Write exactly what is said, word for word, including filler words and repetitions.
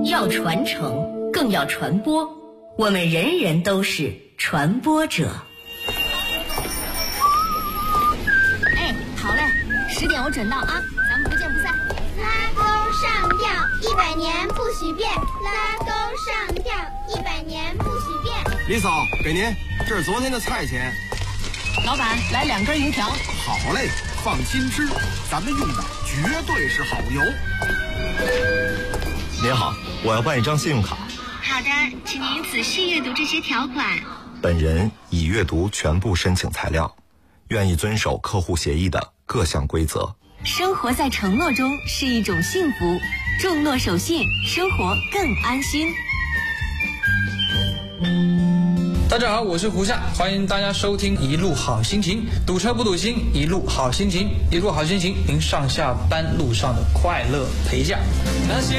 要传承，更要传播。我们人人都是传播者。 哎，好嘞，十点我准到啊，咱们不见不散。 拉钩上吊，一百年不许变。拉钩上吊，一百年不许变。 李嫂，给您，这是昨天的菜钱。 老板，来两根油条。 好嘞，放心吃，咱们用的绝对是好油。 您好，我要办一张信用卡。 好的，请您仔细阅读这些条款。 本人已阅读全部申请材料，愿意遵守客户协议的各项规则。 生活在承诺中是一种幸福，重诺守信，生活更安心。 大家好，我是胡夏，欢迎大家收听一路好心情，堵车不堵心，一路好心情，一路好心情，您上下班路上的快乐陪驾。那些